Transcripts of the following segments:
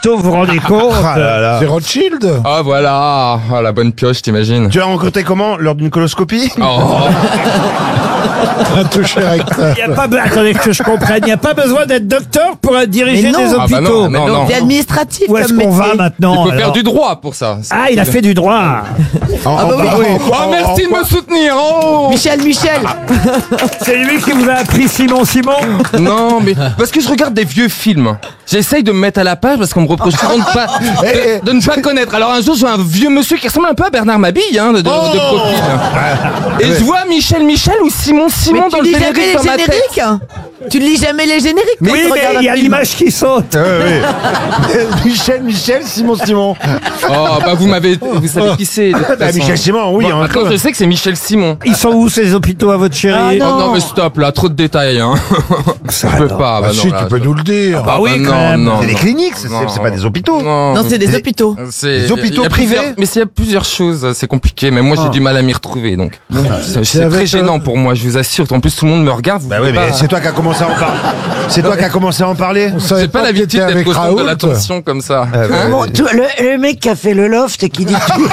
hôpitaux, vous vous rendez compte? C'est Rothschild. Ah voilà, ah, la bonne pioche, t'imagines. Tu as rencontré comment? Lors d'une coloscopie? Oh. Un touché rectal. Il n'y a pas, attendez que je comprenne, il n'y a pas besoin d'être docteur pour diriger Mais non. des Ah bah hôpitaux. non. C'est administratif Où est-ce comme qu'on va métier. maintenant? Il faut faire alors du droit pour ça. Ah, il a fait du droit. Ah bah oui. Oh, merci de me soutenir. Oh. Michel. C'est lui qui vous a appris Simon. Non, mais parce que je regarde des vieux films. J'essaye de me mettre à la page parce qu'on me reproche souvent de ne pas connaître. Alors un jour, je vois un vieux monsieur qui ressemble un peu à Bernard Mabille, de profil. Et je vois Michel ou Simon Mais dans tu le lis jamais générique les dans ma tête. génériques? Tu ne lis jamais les génériques? Oui, quand tu mais regardes un il y a film. l'image qui saute. Michel, Simon. Oh, bah vous savez qui c'est. de toute façon. Michel Simon, oui. Bon, maintenant, je sais que c'est Michel Simon. Ils sont où ces hôpitaux à votre chérie? Ah, Oh non, mais stop, là, trop de détails, hein. Je peux pas, Ah si, tu peux nous le dire. Bah oui, bah quand même. non, C'est des non. cliniques, Non. c'est pas des hôpitaux. Non, c'est des hôpitaux. C'est Des hôpitaux il y a privés. Mais il y a plusieurs choses, c'est compliqué. Mais moi, j'ai du mal à m'y retrouver, donc c'est avec, très gênant pour moi. Je vous assure. En plus, tout le monde me regarde. Vous Bah oui, pouvez mais pas- c'est toi qui as commencé à en parler. C'est toi qui as commencé à en parler. On savait J'ai pas que l'habitude t'étais d'être avec au centre de Raoult. l'attention comme ça. Bon, le mec qui a fait le loft et qui dit tout.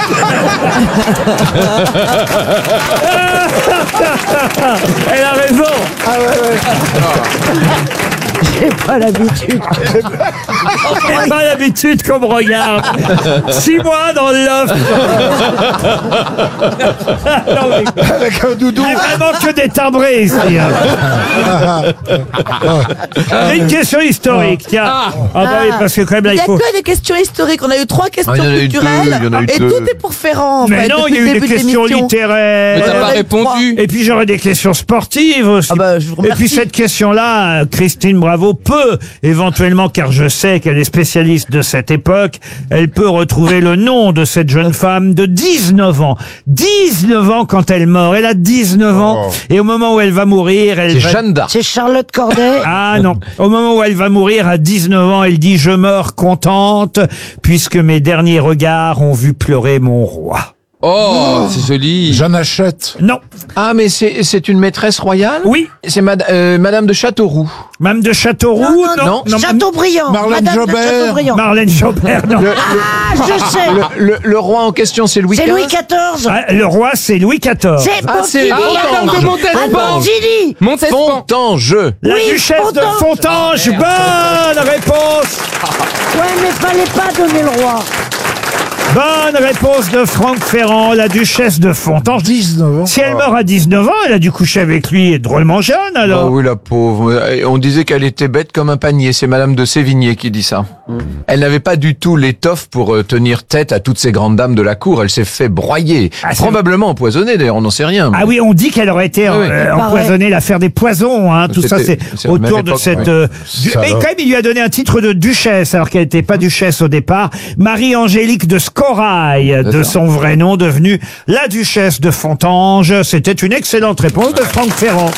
Elle a raison. J'ai pas l'habitude. J'ai pas l'habitude qu'on me regarde. 6 mois dans le loft. Non, mais Avec un doudou. il y a vraiment que des timbrés ici. J'ai une question historique, tiens. Ah bah oui, parce que quand même là, Il y il a faut... que des questions historiques. On a eu 3 questions il y en a eu culturelles. deux, il y en a eu Et deux. tout est pour Ferrand. en Mais fait, non, il y a depuis eu le des début de questions l'émission. Mais littéraires. t'as pas avec répondu. Et puis j'aurai des questions sportives aussi. Ah bah, je vous Et remercie. puis cette question-là, Christine Bravo peut éventuellement, car je sais qu'elle est spécialiste de cette époque, elle peut retrouver le nom de cette jeune femme de 19 ans. 19 ans quand elle meurt. Elle a 19 ans. Et au moment où elle va mourir, elle C'est va... Jeanne d'Arc. C'est Charlotte Corday. Ah non. Au moment où elle va mourir à 19 ans, elle dit « Je meurs contente puisque mes derniers regards ont vu pleurer mon roi Oh, c'est joli. Jeanne Hachette. ». Non. Ah, mais c'est une maîtresse royale? Oui. C'est Madame de Châteauroux. Madame de Châteauroux? non. Chateaubriand. Marlène Madame de Jobert. Chateaubriand. Marlène Jobert, non. Ah, je sais. Le roi en question, c'est Louis C'est XV. Louis XIV. Ah, le roi, c'est Louis XIV. C'est c'est Montigny. Madame de Montespan. Montigny. Montespan. Fontange. La Oui, duchesse de Fontange. Fontange. Bonne réponse. Ouais, mais fallait pas donner le roi. Bonne réponse de Franck Ferrand, la duchesse de Fontange. 19 ans. Si elle meurt à 19 ans, elle a dû coucher avec lui drôlement jeune, alors. Oh oui, la pauvre. On disait qu'elle était bête comme un panier. C'est Madame de Sévigné qui dit ça. Elle n'avait pas du tout l'étoffe pour tenir tête à toutes ces grandes dames de la cour. Elle s'est fait broyer. Ah, c'est- Probablement empoisonnée, d'ailleurs, on n'en sait rien. Ah oui, on dit qu'elle aurait été oui. empoisonnée, l'affaire des poisons, hein, tout ça, c'est c'est la même autour de époque, cette... oui. Mais quand même, il lui a donné un titre de duchesse, alors qu'elle n'était pas duchesse au départ. Marie-Angélique de Scorail, de son vrai nom, devenue la duchesse de Fontange. C'était une excellente réponse de Franck Ferrand.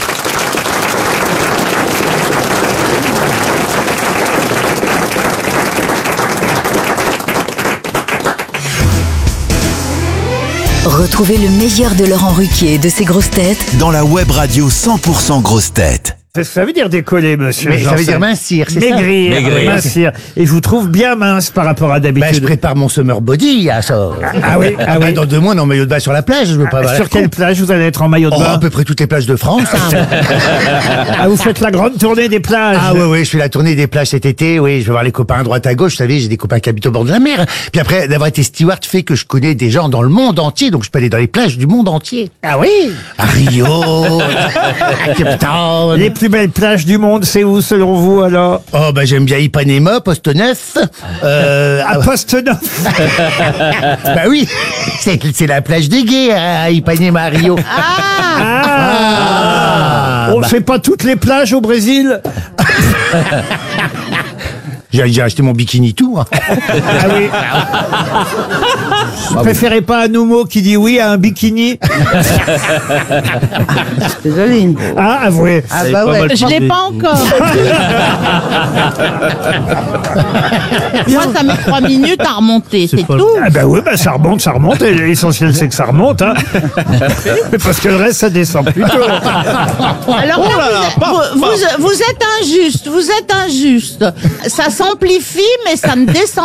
Retrouvez le meilleur de Laurent Ruquier et de ses grosses têtes Dans la web radio 100% grosses têtes. C'est ce que ça veut dire décoller, monsieur. Mais ça veut Janssen. dire mincir, c'est ça? Maigrir, mincir. Et je vous trouve bien mince par rapport à Bah, je d'habitude. prépare mon summer body, à ça. Ah oui, ah oui. Dans 2 mois, on est en maillot de bain sur la plage, je veux pas avoir Sur l'air quelle con. plage vous allez être en maillot de Oh, bain? à peu près toutes les plages de France. hein. Ah, vous faites la grande tournée des plages. Ah ouais, je fais la tournée des plages cet été, oui, je vais voir les copains à droite à gauche, vous savez, j'ai des copains qui habitent au bord de la mer. Puis après, d'avoir été steward fait que je connais des gens dans le monde entier, donc je peux aller dans les plages du monde entier. Ah oui. À Rio, à Cape Town. Les plus belles plages du monde, c'est où selon vous alors? Oh, bah j'aime bien Ipanema, Poste-Neuf. À Poste-Neuf. Bah oui, c'est la plage des gays à Ipanema, à Rio. On ne fait pas toutes les plages au Brésil? J'ai acheté mon bikini tout. Hein. Ah oui. Vous préférez pas un Noumo qui dit oui à un bikini? C'est joli. Ah, avouez. Ah bah ouais. Je l'ai pas encore. Moi, ça met 3 minutes à remonter, c'est tout. Ah bah oui, bah ça remonte. Et l'essentiel, c'est que ça remonte. Hein. Mais parce que le reste, ça descend plutôt. Alors là, vous êtes injuste, Ça s'amplifie, mais ça ne descend